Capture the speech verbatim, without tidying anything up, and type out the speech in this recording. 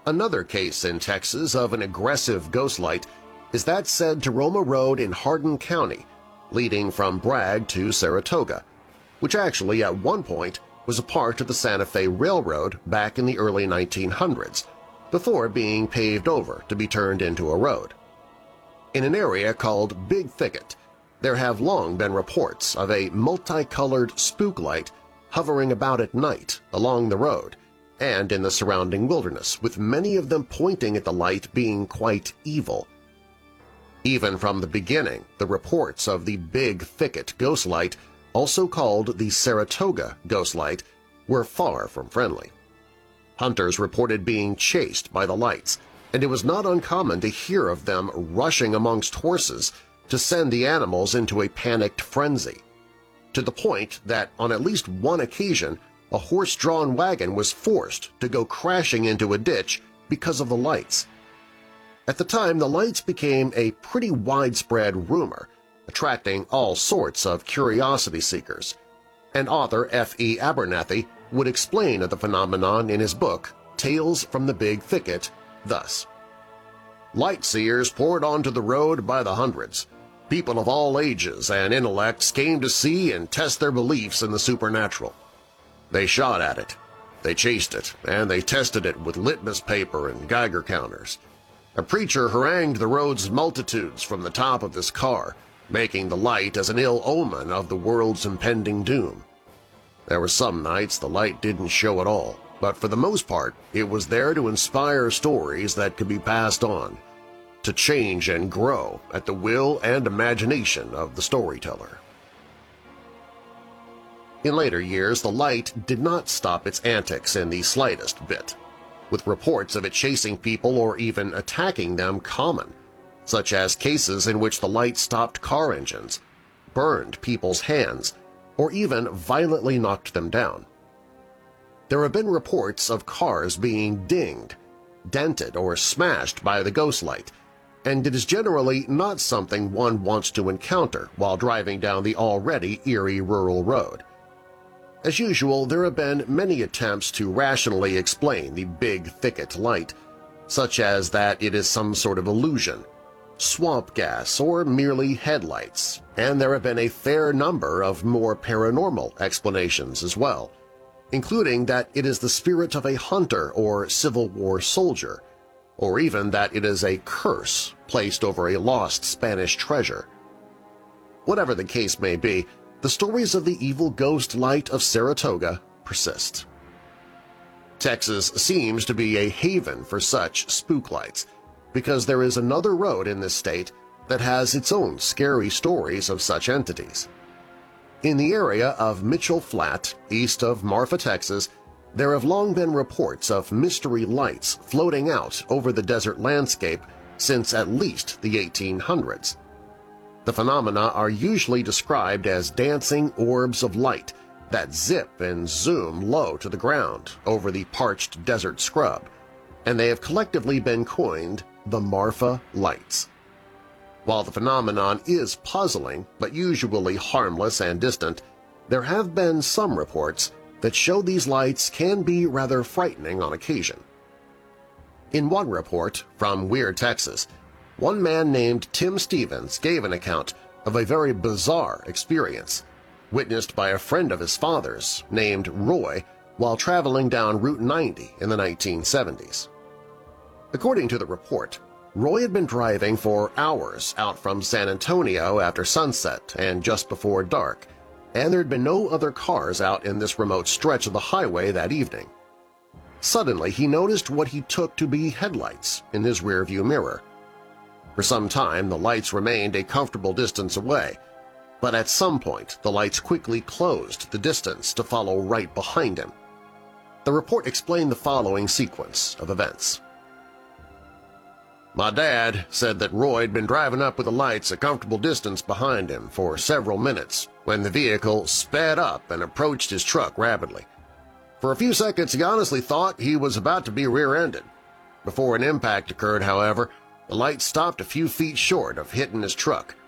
Another case in Texas of an aggressive ghost light is that said to roam a road in Hardin County, leading from Bragg to Saratoga, which actually at one point was a part of the Santa Fe Railroad back in the early nineteen hundreds, before being paved over to be turned into a road. In an area called Big Thicket, there have long been reports of a multicolored spook light hovering about at night along the road and in the surrounding wilderness, with many of them pointing at the light being quite evil. Even from the beginning, the reports of the Big Thicket ghost light, also called the Saratoga ghost light, were far from friendly. Hunters reported being chased by the lights, and it was not uncommon to hear of them rushing amongst horses to send the animals into a panicked frenzy, to the point that on at least one occasion a horse-drawn wagon was forced to go crashing into a ditch because of the lights. At the time, the lights became a pretty widespread rumor, attracting all sorts of curiosity seekers, and author F E Abernathy would explain the phenomenon in his book Tales from the Big Thicket thus: "Light-seers poured onto the road by the hundreds. People of all ages and intellects came to see and test their beliefs in the supernatural. They shot at it, they chased it, and they tested it with litmus paper and Geiger counters. A preacher harangued the road's multitudes from the top of his car, making the light as an ill omen of the world's impending doom. There were some nights the light didn't show at all, but for the most part it was there to inspire stories that could be passed on, to change and grow at the will and imagination of the storyteller." In later years, the light did not stop its antics in the slightest bit, with reports of it chasing people or even attacking them common, such as cases in which the light stopped car engines, burned people's hands, or even violently knocked them down. There have been reports of cars being dinged, dented, or smashed by the ghost light, and it is generally not something one wants to encounter while driving down the already eerie rural road. As usual, there have been many attempts to rationally explain the Big Thicket light, such as that it is some sort of illusion, swamp gas, or merely headlights, and there have been a fair number of more paranormal explanations as well, including that it is the spirit of a hunter or Civil War soldier, or even that it is a curse placed over a lost Spanish treasure. Whatever the case may be, the stories of the evil ghost light of Saratoga persist. Texas seems to be a haven for such spook lights, because there is another road in this state that has its own scary stories of such entities. In the area of Mitchell Flat, east of Marfa, Texas, there have long been reports of mystery lights floating out over the desert landscape since at least the eighteen hundreds. The phenomena are usually described as dancing orbs of light that zip and zoom low to the ground over the parched desert scrub, and they have collectively been coined the Marfa Lights. While the phenomenon is puzzling but usually harmless and distant, there have been some reports that show these lights can be rather frightening on occasion. In one report from Weird, Texas, one man named Tim Stevens gave an account of a very bizarre experience, witnessed by a friend of his father's named Roy while traveling down Route ninety in the nineteen seventies. According to the report, Roy had been driving for hours out from San Antonio after sunset and just before dark, and there had been no other cars out in this remote stretch of the highway that evening. Suddenly, he noticed what he took to be headlights in his rearview mirror. For some time, the lights remained a comfortable distance away, but at some point the lights quickly closed the distance to follow right behind him. The report explained the following sequence of events. "My dad said that Roy had been driving up with the lights a comfortable distance behind him for several minutes when the vehicle sped up and approached his truck rapidly. For a few seconds he honestly thought he was about to be rear-ended. Before an impact occurred, however, the light stopped a few feet short of hitting his truck,